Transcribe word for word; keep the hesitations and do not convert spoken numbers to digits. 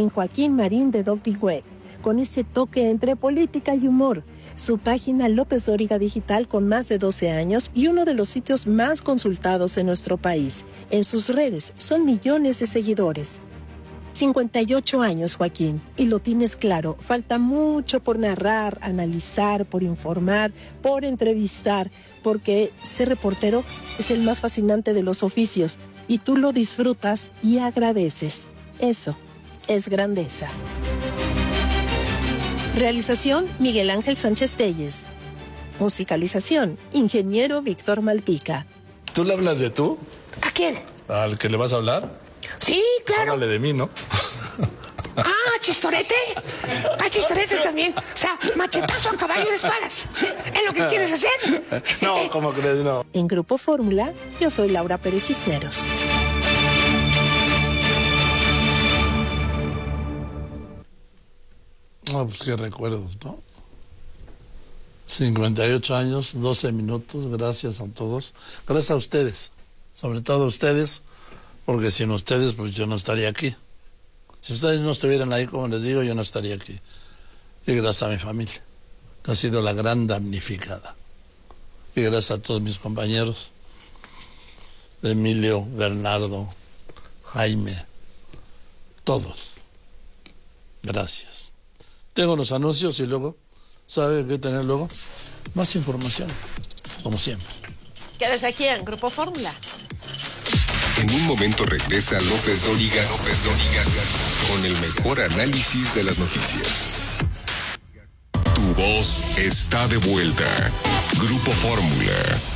en Joaquín Marín de Doctigüe, con ese toque entre política y humor. Su página López Dóriga Digital con más de doce años y uno de los sitios más consultados en nuestro país. En sus redes son millones de seguidores. cincuenta y ocho años, Joaquín, y lo tienes claro. Falta mucho por narrar, analizar, por informar, por entrevistar, porque ser reportero es el más fascinante de los oficios y tú lo disfrutas y agradeces. Eso es grandeza. Realización, Miguel Ángel Sánchez Telles. Musicalización, Ingeniero Víctor Malpica. ¿Tú le hablas de tú? ¿A quién? ¿Al que le vas a hablar? Sí, claro. Háblale de mí, ¿no? Ah, chistorete. Ah, chistoretes también. O sea, machetazo a caballo de espadas. ¿Es lo que quieres hacer? No, ¿cómo crees? No. En Grupo Fórmula, yo soy Laura Pérez Cisneros. No, pues qué recuerdos, ¿no? cincuenta y ocho años, doce minutos, gracias a todos. Gracias a ustedes, sobre todo a ustedes, porque sin ustedes, pues yo no estaría aquí. Si ustedes no estuvieran ahí, como les digo, yo no estaría aquí. Y gracias a mi familia, que ha sido la gran damnificada. Y gracias a todos mis compañeros, Emilio, Bernardo, Jaime, todos. Gracias. Tengo los anuncios y luego, ¿sabe qué tener luego? Más información, como siempre. Quédese aquí en Grupo Fórmula. En un momento regresa López Dóriga, López Dóriga, con el mejor análisis de las noticias. Tu voz está de vuelta. Grupo Fórmula.